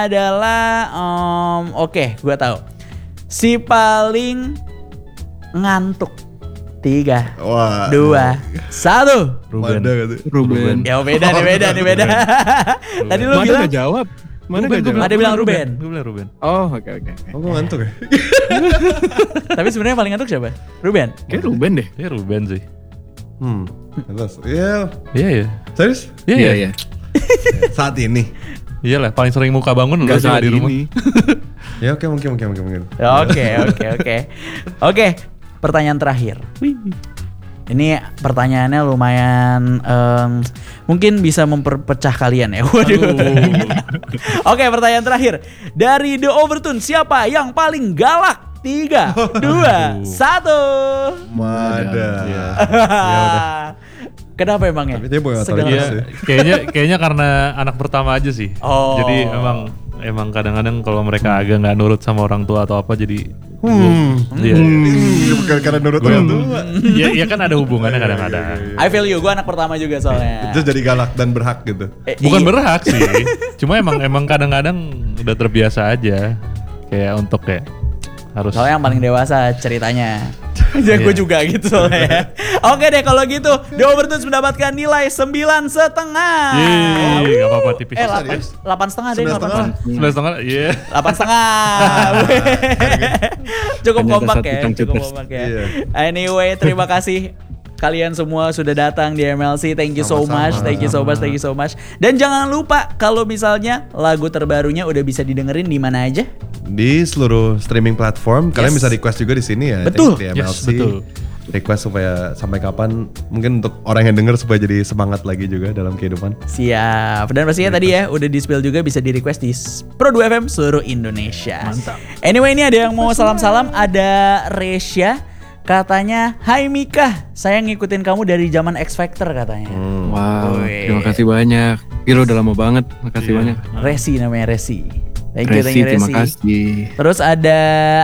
adalah oke, gue tahu. Si paling ngantuk. 3, 2, 1. Ruben. Ruben. Ya beda nih. Tadi lu Mana bilang gak jawab? Mana Ruben, gak jawab? ada bilang Ruben. Gue bilang Ruben. Oh, oke. Oh, gue ngantuk ya? Tapi sebenarnya paling ngantuk siapa? Ruben. Kayak Ruben deh. Ya Ruben sih. Terus, ya. Iya. Serius? Iya. Saat ini? Iyalah, paling sering muka bangun Gak juga saat di rumah. ini. Ya oke, mungkin. Oke, pertanyaan terakhir. Ini pertanyaannya lumayan mungkin bisa memperpecah kalian ya. Waduh. Oke, pertanyaan terakhir. Dari The Overtune, siapa yang paling galak? 3, 2, 1. Mada. Ya. Kenapa emangnya? Tapi dia bukan Segala- otoritas Iya, kayaknya karena anak pertama aja sih. Oh. Jadi emang kadang-kadang kalau mereka agak nggak nurut sama orang tua atau apa jadi iya. Bukan karena nurut orang tua. Ya kan ada hubungannya kadang-kadang. I feel you, gue anak pertama juga soalnya. Terus jadi galak dan berhak gitu. Bukan Iya. berhak sih. Cuma emang kadang-kadang udah terbiasa aja. Kayak untuk kayak harus. Soalnya yang paling dewasa ceritanya. Ya gue juga gitu soalnya. Oke deh kalau gitu The Overtones mendapatkan nilai 9,5. Yeay, gak apa-apa tipis. 8,5 deh. 8,5. 9,5, iya. 8,5. Cukup Ternyata kompak satu ya. cangcut Cukup terus. kompak ya. Iya. Anyway, terima kasih kalian semua sudah datang di MLC. Thank you so much. Thank you so much. Dan jangan lupa kalau misalnya lagu terbarunya udah bisa didengerin di mana aja? Di seluruh streaming platform, kalian bisa request juga di sini ya. Betul. Di Yes, MLC. betul. Request supaya sampai kapan, mungkin untuk orang yang denger supaya jadi semangat lagi juga dalam kehidupan. Siap. Dan pastinya tadi ya udah di-spill juga bisa di-request di Pro 2 FM seluruh Indonesia. Mantap. Anyway, ini ada yang mau salam-salam. Ada Resya katanya, "Hai Mika, saya ngikutin kamu dari zaman X Factor," katanya. Wow, Wih. terima kasih banyak. Gila udah lama banget, makasih banyak. Resi namanya Resi. Thank you Resi, terima Resi. kasih. Terus ada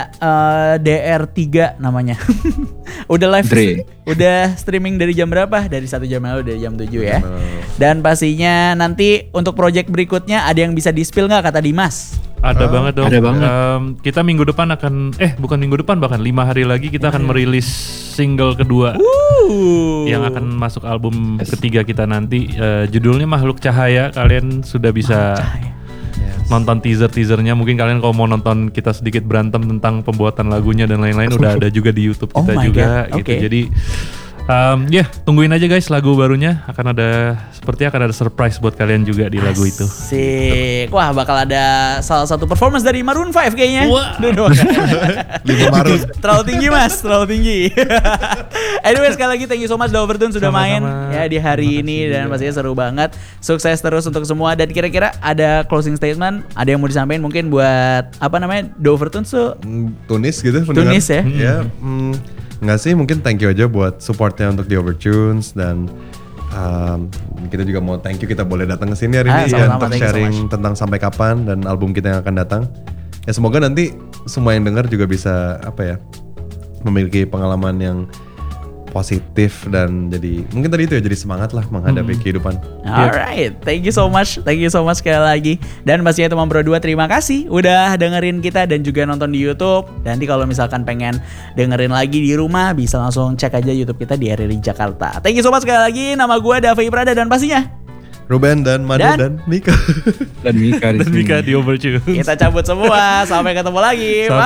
DR3 namanya. Udah live, Dre. udah streaming dari jam berapa? Dari 1 jam lalu, dari jam 7 ya. Dan pastinya nanti untuk project berikutnya ada yang bisa di-spill nggak kata Dimas? Ada banget dong. Ada banget. Kita minggu depan akan bukan minggu depan, bahkan 5 hari lagi kita akan merilis single kedua yang akan masuk album ketiga kita nanti. Judulnya Makhluk Cahaya. Kalian sudah bisa nonton teasernya. Mungkin kalian kalau mau nonton kita sedikit berantem tentang pembuatan lagunya dan lain-lain udah ada juga di YouTube Oh kita my juga God, gitu. oke. Jadi tungguin aja guys lagu barunya, akan ada surprise buat kalian juga di lagu itu. Asik. Wah, bakal ada salah satu performance dari Maroon 5 kayaknya. Wah. Duh. 5 Maret. Terlalu tinggi Mas, terlalu tinggi. Anyway, sekali lagi thank you so much The Overtune sudah main Sama-sama. ya di hari ini dan pastinya seru banget. Sukses terus untuk semua. Dan kira-kira ada closing statement, ada yang mau disampaikan mungkin buat apa namanya The Overtune tuh? Tunis gitu. Tunis ya? Ya, nggak sih, mungkin thank you aja buat supportnya untuk The Overtunes. Dan kita juga mau thank you kita boleh datang ke sini hari ini ya, sama-sama, untuk thank you so sharing much. tentang Sampai Kapan dan album kita yang akan datang. Ya semoga nanti semua yang dengar juga bisa memiliki pengalaman yang positif dan jadi mungkin tadi itu ya, jadi semangat lah menghadapi kehidupan. Alright, thank you so much sekali lagi. Dan pastinya teman Pro 2 terima kasih udah dengerin kita dan juga nonton di YouTube. Dan nanti kalau misalkan pengen dengerin lagi di rumah bisa langsung cek aja YouTube kita di RRI Jakarta. Thank you so much sekali lagi. Nama gue Davi Prada dan pastinya Ruben dan Madu dan Mika. Dan Mika di Dan sini. Mika di Overtune. kita cabut semua. Sampai ketemu lagi. Sampai